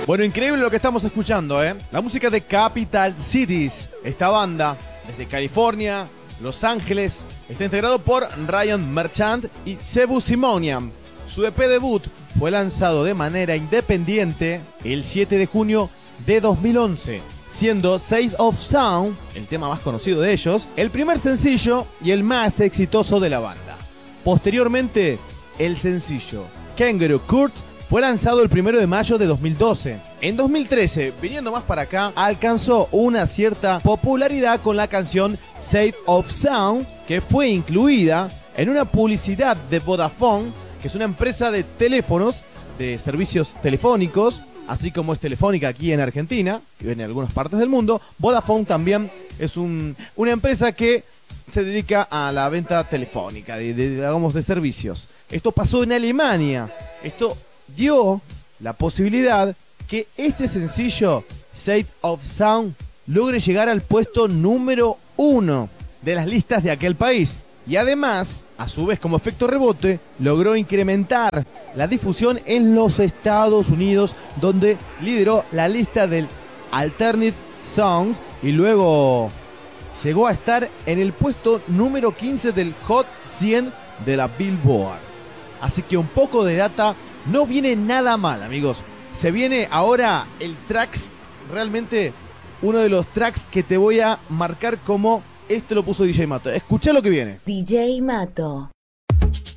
Bueno, increíble lo que estamos escuchando, ¿eh? La música de Capital Cities. Esta banda, desde California, Los Ángeles, está integrado por Ryan Merchant y Cebu Simonian. Su EP debut fue lanzado de manera independiente el 7 de junio de 2011, siendo State of Sound, el tema más conocido de ellos, el primer sencillo y el más exitoso de la banda. Posteriormente, el sencillo Kangaroo Court fue lanzado el 1 de mayo de 2012. En 2013, viniendo más para acá, alcanzó una cierta popularidad con la canción State of Sound, que fue incluida en una publicidad de Vodafone, que es una empresa de teléfonos, de servicios telefónicos, así como es Telefónica aquí en Argentina y en algunas partes del mundo. Vodafone también es una empresa que se dedica a la venta telefónica, digamos, de servicios. Esto pasó en Alemania. Esto dio la posibilidad que este sencillo, State of Sound, logre llegar al puesto número 1 de las listas de aquel país. Y además, a su vez como efecto rebote, logró incrementar la difusión en los Estados Unidos, donde lideró la lista del Alternative Songs y luego llegó a estar en el puesto número 15 del Hot 100 de la Billboard. Así que un poco de data no viene nada mal, amigos. Se viene ahora el tracks, realmente uno de los tracks que te voy a marcar como esto lo puso DJ Mato. Escuchá lo que viene. DJ Mato.